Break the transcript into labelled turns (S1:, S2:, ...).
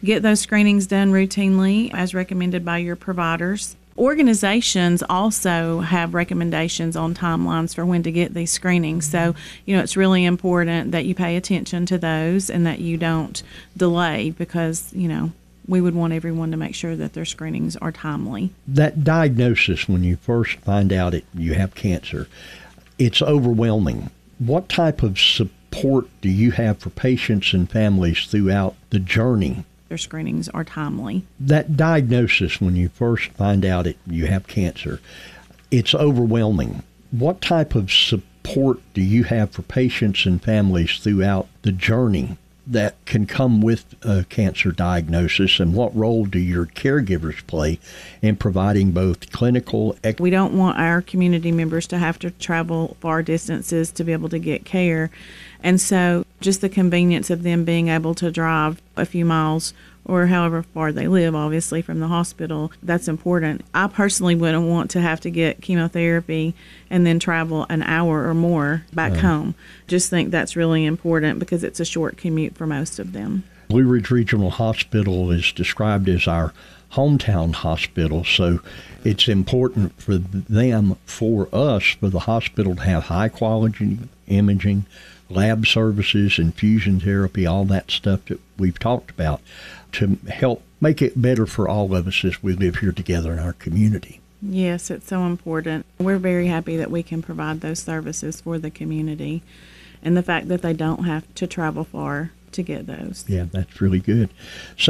S1: get those screenings done routinely as recommended by your providers. Organizations also have recommendations on timelines for when to get these screenings. So, it's really important that you pay attention to those and that you don't delay because, we would want everyone to make sure that their screenings are timely.
S2: That diagnosis, when you first find out you have cancer, it's overwhelming. What type of support do you have for patients and families throughout the journey?
S1: Their screenings are timely.
S2: That diagnosis, when you first find out you have cancer, it's overwhelming. What type of support do you have for patients and families throughout the journey that can come with a cancer diagnosis, and what role do your caregivers play in providing both clinical...
S1: We don't want our community members to have to travel far distances to be able to get care, and so just the convenience of them being able to drive a few miles or however far they live, obviously, from the hospital, that's important. I personally wouldn't want to have to get chemotherapy and then travel an hour or more back home. Just think that's really important because it's a short commute for most of them.
S2: Blue Ridge Regional Hospital is described as our hometown hospital, so it's important for them, for us, for the hospital to have high-quality imaging, lab services, infusion therapy, all that stuff that we've talked about to help make it better for all of us as we live here together in our community.
S1: Yes, it's so important. We're very happy that we can provide those services for the community and the fact that they don't have to travel far to get those.
S2: Yeah, that's really good. So